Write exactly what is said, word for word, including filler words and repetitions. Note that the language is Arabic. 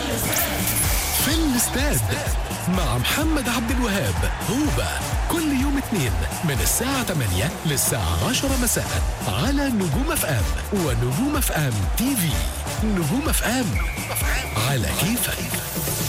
في الاستاد مع محمد عبد الوهاب هوبا كل يوم اثنين من الساعة ثمانية للساعة عشرة مساء على نجوم اف ام ونجوم اف ام تي في. نجوم اف ام على كيفك.